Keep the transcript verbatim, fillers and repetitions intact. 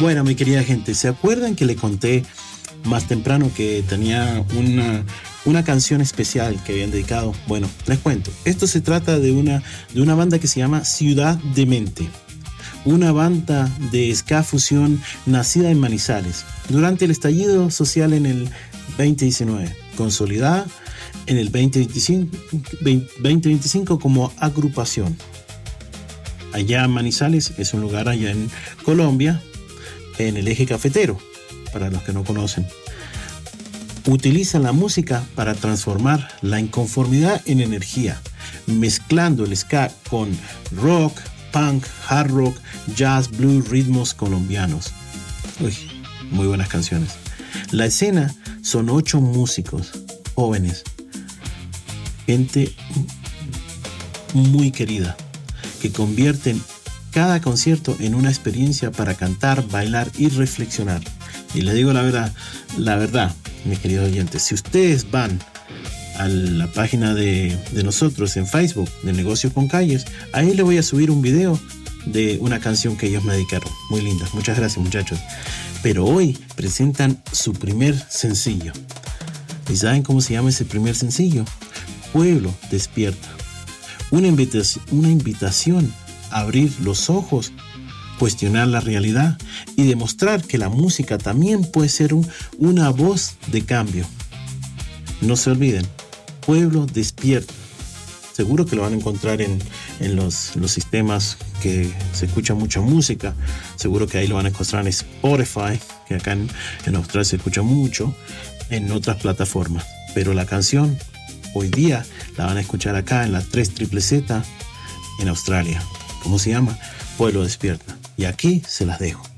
Bueno, mi querida gente, ¿se acuerdan que le conté más temprano que tenía una, una canción especial que habían dedicado? Bueno, les cuento. Esto se trata de una, de una banda que se llama Ciudad Demente. Una banda de ska fusión nacida en Manizales durante el estallido social en el veinte diecinueve, consolidada en el veinte veinticinco, veinte veinticinco como agrupación. Allá en Manizales es un lugar allá en Colombia, en el eje cafetero, para los que no conocen. Utilizan la música para transformar la inconformidad en energía, mezclando el ska con rock, punk, hard rock, jazz, blues, ritmos colombianos. Uy, muy buenas canciones. La escena son ocho músicos jóvenes, gente muy querida, que convierten cada concierto en una experiencia para cantar, bailar y reflexionar. Y les digo la verdad, la verdad, mis queridos oyentes, si ustedes van a la página de, de nosotros en Facebook, de Negocios con Calles, ahí les voy a subir un video de una canción que ellos me dedicaron. Muy linda. Muchas gracias, muchachos. Pero hoy presentan su primer sencillo. ¿Y saben cómo se llama ese primer sencillo? Pueblo Despierta. Una invitación, una invitación a abrir los ojos, cuestionar la realidad y demostrar que la música también puede ser un, una voz de cambio. No se olviden, Pueblo Despierta. Seguro que lo van a encontrar en, en los, los sistemas que se escucha mucha música. Seguro que ahí lo van a encontrar en Spotify, que acá en, en Australia se escucha mucho, en otras plataformas. Pero la canción hoy día la van a escuchar acá en la tres Z Z en Australia. ¿Cómo se llama? Pueblo Despierta. Y aquí se las dejo.